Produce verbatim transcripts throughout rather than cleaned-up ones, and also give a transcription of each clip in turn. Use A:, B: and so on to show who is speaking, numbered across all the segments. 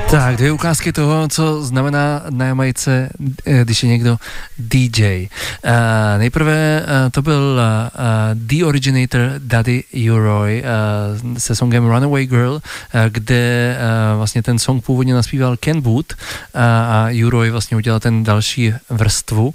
A: Tak, dvě ukázky toho, co znamená na Jamajce, když je někdo D J. Uh, nejprve uh, to byl uh, The Originator Daddy U-Roy uh, se songem Runaway Girl, uh, kde uh, vlastně ten song původně naspíval Ken Boothe uh, a U-Roy vlastně udělal ten další vrstvu uh,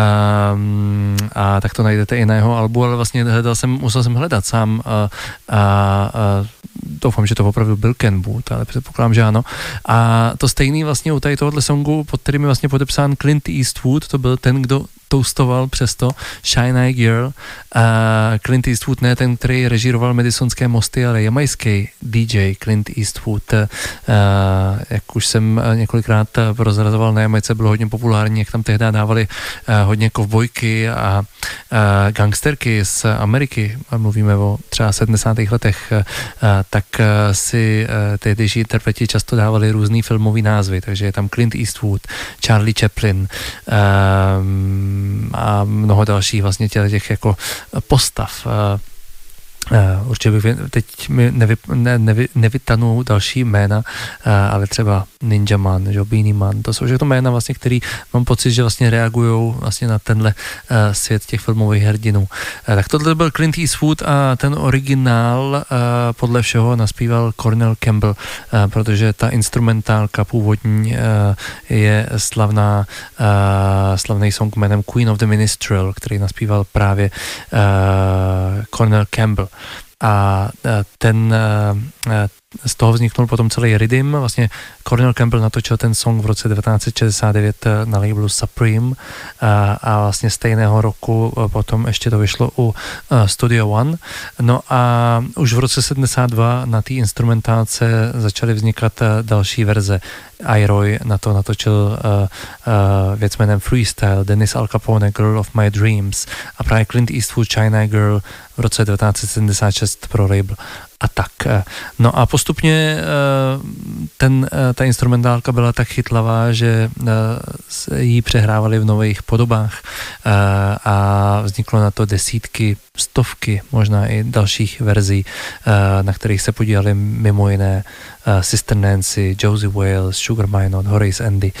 A: a tak to najdete i na jeho albu, ale vlastně hledal jsem, musel jsem hledat sám uh, a uh, doufám, že to opravdu byl Ken Boothe, ale předpokládám, že ano. A to stejný vlastně u tady tohohle songu, pod kterým je vlastně podepsán Clint Eastwood, to byl ten, kdo toustoval přesto Shine Eye Girl. A Clint Eastwood ne ten, který režíroval Madisonské mosty, ale jamajský D J Clint Eastwood. A jak už jsem několikrát prozrazoval, na Jamajce bylo hodně populární, jak tam tehdy dávali hodně kovbojky a, a gangsterky z Ameriky, mluvíme o třeba sedmdesátých letech, a, tak si tehdejší interpreti často dávali různý filmový názvy, takže je tam Clint Eastwood, Charlie Chaplin, a, a mnoho dalších vlastně těch, těch jako postav. Uh, určitě bych, teď mi nevy, ne, nevy, nevytanou další jména, uh, ale třeba Ninja Man, že, Beanie Man, to jsou všechno jména vlastně, který mám pocit, že vlastně reagují vlastně na tenhle uh, svět těch filmových hrdinů. Uh, tak tohle byl Clint Eastwood a ten originál uh, podle všeho naspíval Cornell Campbell, uh, protože ta instrumentálka původní uh, je slavná, uh, slavný song jménem Queen of the Minstrel, který naspíval právě uh, Cornell Campbell. A ten, z toho vzniknul potom celý rhythm, vlastně Cornell Campbell natočil ten song v roce devatenáct set šedesát devět na labelu Supreme a, a vlastně stejného roku potom ještě to vyšlo u Studio One. No a už v roce sedmdesát dva na té instrumentálce začaly vznikat další verze. I-Roy na to natočil uh, uh, věc jménem Freestyle, Dennis Al Capone, Girl of My Dreams a právě Clint Eastwood, China Girl v roce devatenáct set sedmdesát šest pro label a tak. No a postupně ten, ta instrumentálka byla tak chytlavá, že ji přehrávali v nových podobách a vzniklo na to desítky, stovky, možná i dalších verzí, na kterých se podíleli mimo jiné Sister Nancy, Josie Wales, Sugar Minot, Horace Andy,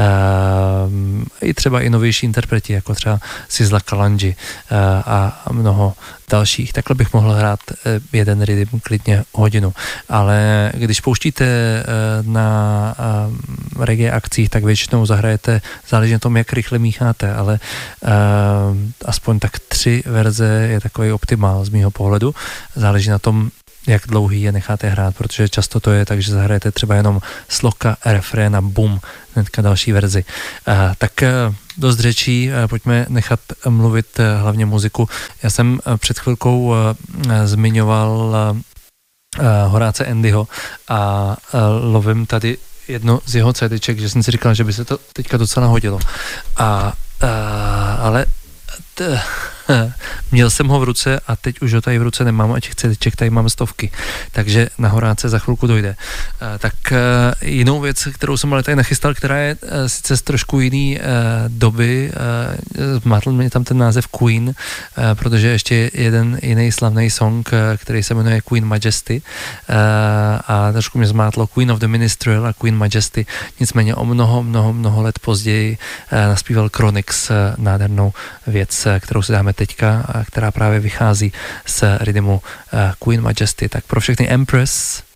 A: i třeba i novější interpreti, jako třeba Sizzla Kalonji a mnoho dalších. Takhle bych mohl hrát jeden rhythm klidně hodinu. Ale když pouštíte na reggae akcích, tak většinou zahrajete, záleží na tom, jak rychle mícháte, ale aspoň tak tři verze je takový optimál z mýho pohledu. Záleží na tom, jak dlouhý je necháte hrát, protože často to je tak, že zahrajete třeba jenom sloka, refrén a bum, hnedka další verzi. Tak dost řečí, pojďme nechat mluvit hlavně muziku. Já jsem před chvilkou zmiňoval Horáce Andyho a lovím tady jedno z jeho cédéček, že jsem si říkal, že by se to teďka docela hodilo. A, a ale t, měl jsem ho v ruce a teď už ho tady v ruce nemám a těch cédéček tady mám stovky, takže na Horáce za chvilku dojde. Tak jinou věc, kterou jsem ale tady nachystal, která je sice z trošku jiný doby, zmátl mě tam ten název Queen, protože ještě je jeden jiný slavný song, který se jmenuje Queen Majesty a trošku mě zmátlo Queen of the Minstrel a Queen Majesty, nicméně o mnoho, mnoho, mnoho let později naspíval Chronix nádhernou věc, kterou si dáme teďka, která právě vychází z rytmu Queen Majesty. Tak pro všechny Empress